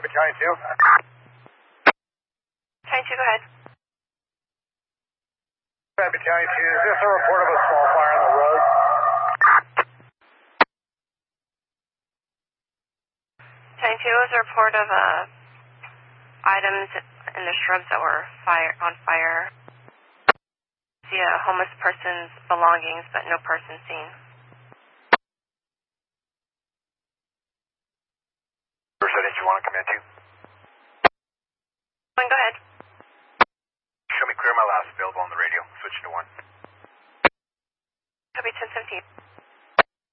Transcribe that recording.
Battalion 2. Battalion 2, go ahead. Battalion 2, is this a report of a small fire on the road? Battalion 2 was a report of items in the shrubs that were on fire. See a homeless person's belongings, but no person seen. Percentage you want to come into?